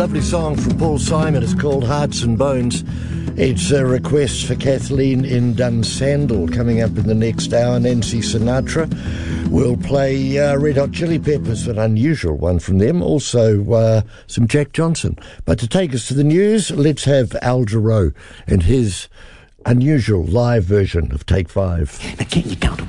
lovely song from Paul Simon. It's called Hearts and Bones. It's a request for Kathleen in Dunsandel coming up in the next hour. Nancy Sinatra will play Red Hot Chili Peppers, an unusual one from them. Also some Jack Johnson. But to take us to the news, let's have Al Jarreau and his unusual live version of Take 5.